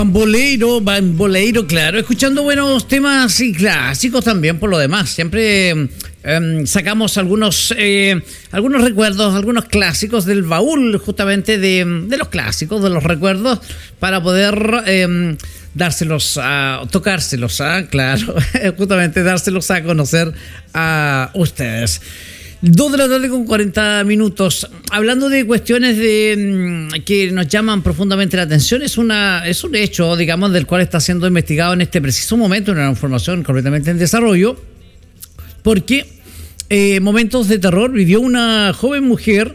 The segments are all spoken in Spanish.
Bamboleiro, claro, escuchando buenos temas y clásicos también por lo demás. Siempre sacamos algunos recuerdos, algunos clásicos del baúl justamente de los clásicos, de los recuerdos, para poder tocárselos, claro, justamente dárselos a conocer a ustedes. 2 de la tarde con 40 minutos. Hablando de cuestiones que nos llaman profundamente la atención, es un hecho, digamos, del cual está siendo investigado en este preciso momento, una información completamente en desarrollo, porque momentos de terror vivió una joven mujer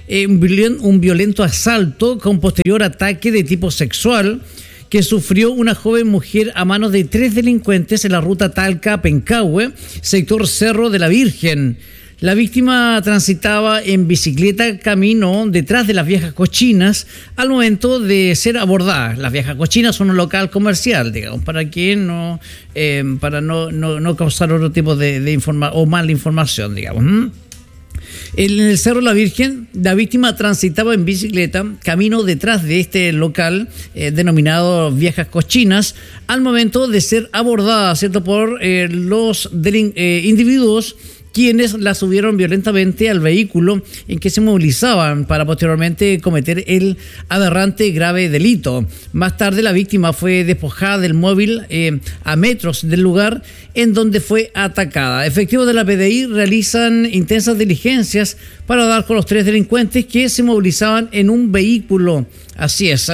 un violento asalto con posterior ataque de tipo sexual que sufrió una joven mujer a manos de 3 delincuentes en la ruta Talca-Pencahue, sector Cerro de la Virgen. La víctima transitaba en bicicleta camino detrás de las Viejas Cochinas al momento de ser abordada. Las Viejas Cochinas son un local comercial, digamos, para no causar otro tipo de o mala información, digamos. En el Cerro de la Virgen, la víctima transitaba en bicicleta camino detrás de este local denominado Viejas Cochinas al momento de ser abordada, ¿cierto?, por los individuos quienes la subieron violentamente al vehículo en que se movilizaban para posteriormente cometer el aberrante grave delito. Más tarde la víctima fue despojada del móvil a metros del lugar en donde fue atacada. Efectivos de la PDI realizan intensas diligencias para dar con los 3 delincuentes que se movilizaban en un vehículo. Así es,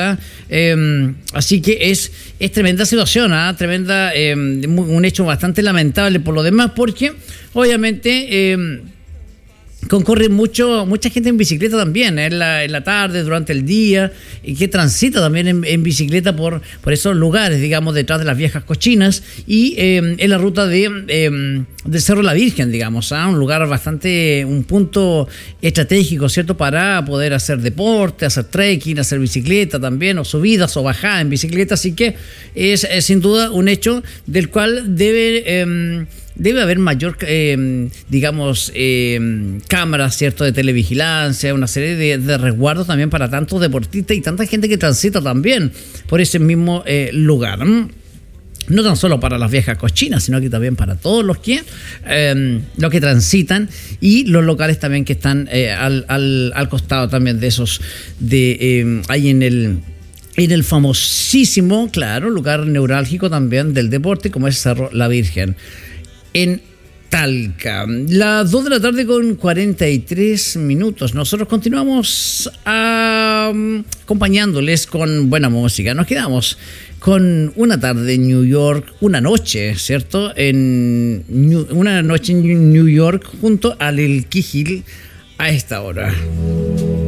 así que es tremenda situación, tremenda, un hecho bastante lamentable por lo demás, porque obviamente concurre mucha gente en bicicleta también, en la tarde, durante el día, y que transita también en bicicleta por esos lugares, digamos, detrás de las Viejas Cochinas y en la ruta del Cerro de la Virgen, digamos, un lugar un punto estratégico, ¿cierto?, para poder hacer deporte, hacer trekking, hacer bicicleta también, o subidas o bajadas en bicicleta, así que es sin duda un hecho del cual debe haber mayor, cámaras, ¿cierto?, de televigilancia, una serie de resguardos también para tantos deportistas y tanta gente que transita también por ese mismo lugar. No tan solo para las Viejas Cochinas, sino que también para todos los que transitan y los locales también que están al costado también de esos, ahí en el famosísimo, claro, lugar neurálgico también del deporte, como es Cerro La Virgen, en Talca. Las 2 de la tarde con 43 minutos. Nosotros continuamos acompañándoles con buena música. Nos quedamos con una tarde en New York, una noche, ¿cierto? Una noche en New York junto a Lil Kijil a esta hora.